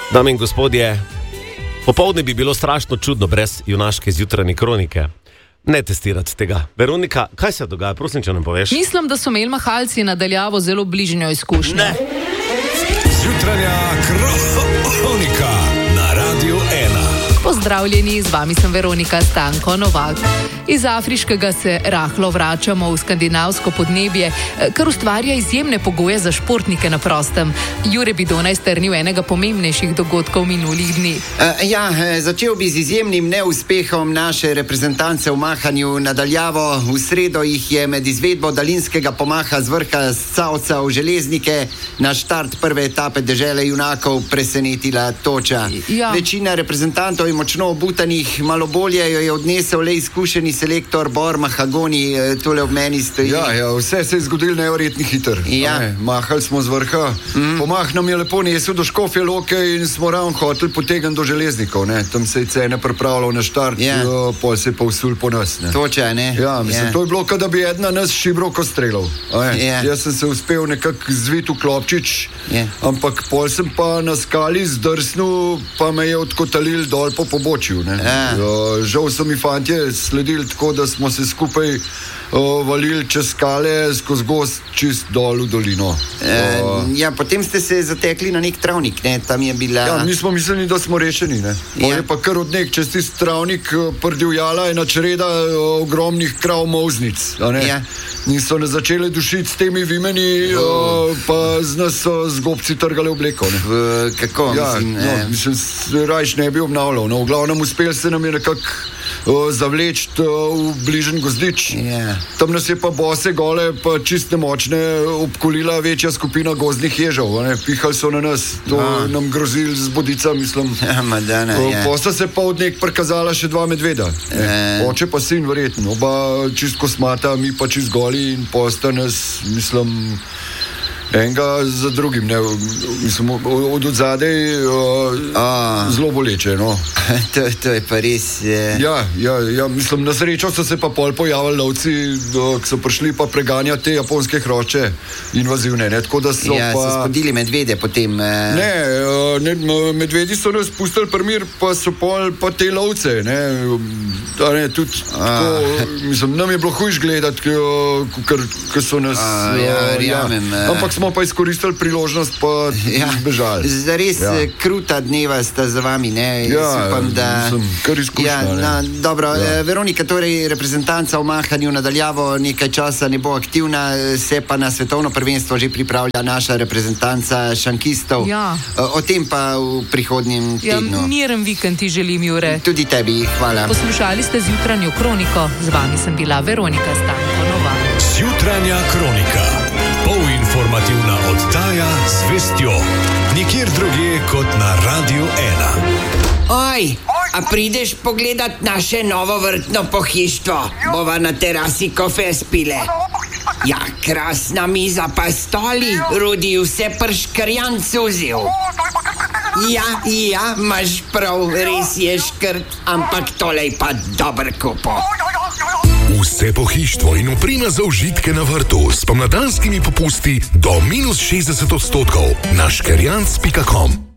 Dame in gospodje, popoldne bi bilo strašno čudno brez junaške zjutrajne kronike. Ne testirati tega. Veronika, kaj se dogaja? Prosim, če nam poveš. Mislim, da so imeli mahalci nadaljavo zelo bližnjo izkušnjo. Ne. Zjutranja kronika na Radiu 1. Pozdravljeni, z vami sem Veronika Stanko Novak. Iz afriškega se rahlo vračamo v skandinavsko podnebje, kar ustvarja izjemne pogoje za športnike na prostem. Jure Bidona je strnil enega pomembnejših dogodkov minulih dni. Začel bi z izjemnim neuspehom naše reprezentance v mahanju nadaljavo. V sredo jih je med izvedbo daljinskega pomaha z vrha Scavca v Železnike na štart prve etape dežele junakov presenetila toča. Ja. Večina reprezentantov je močno obutanih, malo bolje jo je odnesel le izkušeni selektor Bor Mahagoni, tole ob meni stoji. Ja, vse se je zgodilo neverjetno hiter. Ja. Mahali smo z vrha, pomah nam je lepo nesel do Škofje Loke in smo ravno hoteli potegniti do Železnikov. Ne. Tam se je cene pripravljal na štart, pol se je pa vsul po nas. Ne. Toča, ne? Ja, mislim, to je bilo, kada bi ena nas šibroko streljal. Jaz sem se uspel nekako zvit v klopčič, ampak pol sem pa na skali zdrsnil, pa me je odkotalil dol po pobočju. Žal so mi fantje sledili tako, da smo se skupaj valili čez skale, skozi gozd, čist dol v dolino. Potem ste se zatekli na nek travnik, ne? Tam je bila... Ja, mi smo mislili, da smo rešeni, ne? Je pa kar odnek čez tisti travnik prdivjala ena čreda ogromnih krav molznic, a ne? In so nas začeli dušiti s temi vimeni, pa z nas so z gobci trgali obleko, ne? Kako? Mislim, rajš ne bi obnavljal, no, v glavnem uspel se nam je nekako zavleči v bližen gozdič. Tam nas je pa bose gole, pa čist nemočne obkolila večja skupina gozdnih ježov. Pihali so na nas, to nam grozili z bodica, mislim. Posta se pa od nek prikazala še dva medveda. Oče pa sin verjetno, oba čist kosmata, mi pa čist goli in posta nas, mislim, enega za drugim, ne, mislim, od odzadej zelo boleče, no. To je pa res... Ja, mislim, na srečo so se pa pol pojavili lovci, ki so prišli pa preganjati te japonske hrošče invazivne, ne, tako da so so spodili medvede potem... Ne, medvedi so nas pustili primir, pa so pol pa te lovce, ne, tudi tako, mislim, nam je bilo hujš gledati, ker so nas... Ampak smo pa izkoristili priložnost, pa zbežali. Zares kruta dneva sta za vami, ne? Kar izkušnja. Dobro, Veronika, torej reprezentanca v mahanju nadaljavo nekaj časa ne bo aktivna, se pa na svetovno prvenstvo že pripravlja naša reprezentanca šankistov. O tem pa v prihodnjem tednu. Miren vikend ti želim, Jure. Tudi tebi, hvala. Poslušali ste Zjutranjo kroniko, z vami sem bila Veronika Stanko Novak. Zjutranja kronika. Informativna oddaja z vestjo. Nikjer drugje kot na Radiu 1. Oj, a prideš pogledat naše novo vrtno pohištvo? Bova na terasi kofe spile. Ja, krasna miza pa stoli, Rudi vse prškrjan cuzil. Ja, imaš prav, res je škrt, ampak tole je pa dober kupo. Vse pohištvo in oprema za užitke na vrtu s pomladanskimi popusti do -60% na škerjanc.com.